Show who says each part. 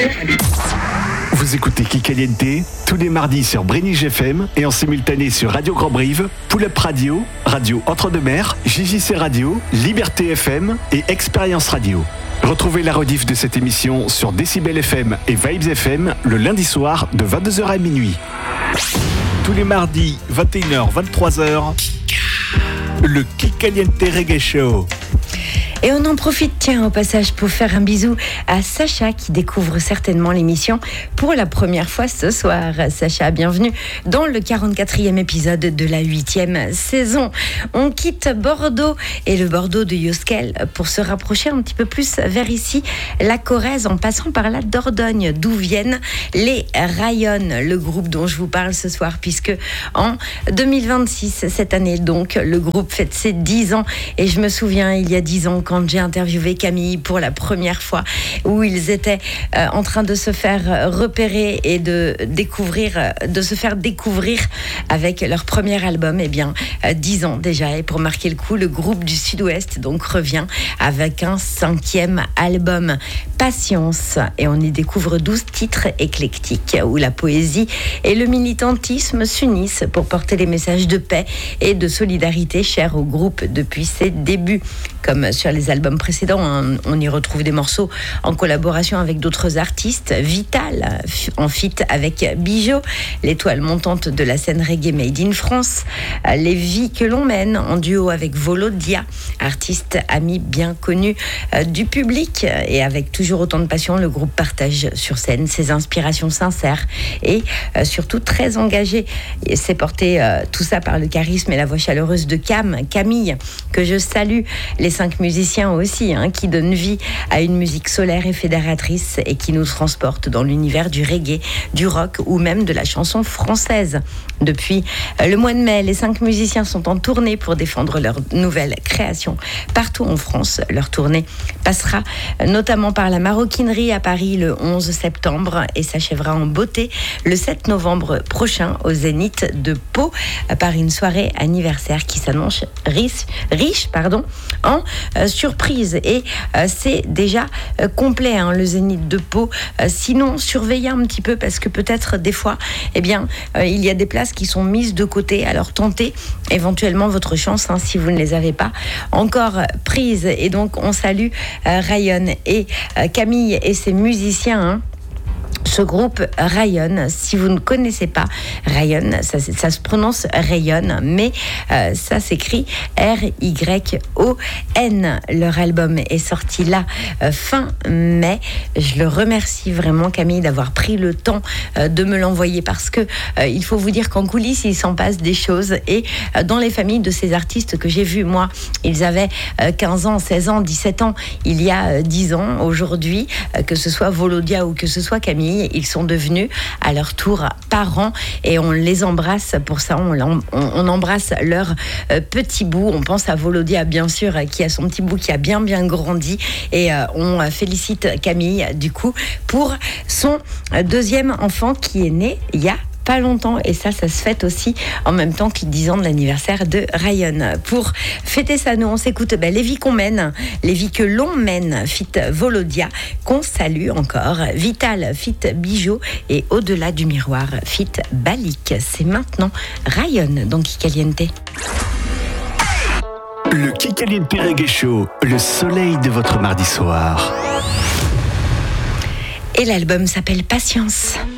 Speaker 1: Vous écoutez Kikaliente tous les mardis sur Brénige FM et en simultané sur Radio Grand Brive, Pull-Up Radio, Radio Entre-deux-Mers, JJC Radio, Liberté FM et Expérience Radio. Retrouvez la rediff de cette émission sur Décibel FM et Vibes FM le lundi soir de 22h à minuit. Tous les mardis, 21h, 23h, le Kikaliente Reggae Show.
Speaker 2: Et on en profite, tiens, au passage, pour faire un bisou à Sacha qui découvre certainement l'émission pour la première fois ce soir. Sacha, bienvenue dans le 44e épisode de la 8e saison. On quitte Bordeaux et le Bordeaux de Yoskel pour se rapprocher un petit peu plus vers ici, la Corrèze, en passant par la Dordogne, d'où viennent les Rayonnes, le groupe dont je vous parle ce soir, puisque en 2026, cette année donc, le groupe fête ses 10 ans. Et je me souviens, il y a 10 ans, quand j'ai interviewé Camille pour la première fois, où ils étaient en train de se faire repérer et de se faire découvrir avec leur premier album, 10 ans déjà. Et pour marquer le coup, le groupe du Sud-Ouest donc revient avec un 5e album, Patience, et on y découvre 12 titres éclectiques où la poésie et le militantisme s'unissent pour porter les messages de paix et de solidarité chers au groupe depuis ses débuts. Comme sur les albums précédents, on y retrouve des morceaux en collaboration avec d'autres artistes. Vital en feat avec Bijou, l'étoile montante de la scène reggae made in France. Les vies que l'on mène en duo avec Volodia, artiste ami bien connu du public. Et avec toujours autant de passion, le groupe partage sur scène ses inspirations sincères et surtout très engagées. Et c'est porté tout ça par le charisme et la voix chaleureuse de Camille, que je salue. Les 5 musiciens aussi, qui donnent vie à une musique solaire et fédératrice et qui nous transporte dans l'univers du reggae, du rock ou même de la chanson française. Depuis le mois de mai, les 5 musiciens sont en tournée pour défendre leur nouvelle création partout en France. Leur tournée passera notamment par la Maroquinerie à Paris le 11 septembre et s'achèvera en beauté le 7 novembre prochain au Zénith de Pau par une soirée anniversaire qui s'annonce riche en surprise. Et c'est déjà complet, le Zénith de Pau. Sinon, surveillez un petit peu parce que peut-être des fois, il y a des places qui sont mises de côté. Alors tentez éventuellement votre chance si vous ne les avez pas encore prises. Et donc on salue Rayonne et Camille et ses musiciens. Ce groupe Rayonne, si vous ne connaissez pas Rayonne, ça se prononce Rayonne, mais ça s'écrit R-Y-O-N. Leur album est sorti là fin mai. Je le remercie vraiment, Camille, d'avoir pris le temps de me l'envoyer parce que il faut vous dire qu'en coulisses, il s'en passe des choses. Et dans les familles de ces artistes que j'ai vus, moi, ils avaient 15 ans, 16 ans, 17 ans, il y a 10 ans. Aujourd'hui, que ce soit Volodia ou que ce soit Camille, ils sont devenus à leur tour parents et on les embrasse pour ça, on embrasse leur petit bout. On pense à Volodia bien sûr qui a son petit bout qui a bien grandi et on félicite Camille du coup pour son 2e enfant qui est né il y a pas longtemps et ça se fête aussi en même temps que les 10 ans de l'anniversaire de Rayonne. Pour fêter ça, nous on s'écoute les vies qu'on mène, les vies que l'on mène, fit Volodia, qu'on salue encore, Vital, fit Bijou et Au-delà du miroir, fit Balik. C'est maintenant Rayonne dans Kikaliente.
Speaker 1: Le Kikaliente Reggae Show, le soleil de votre mardi soir.
Speaker 2: Et l'album s'appelle Patience.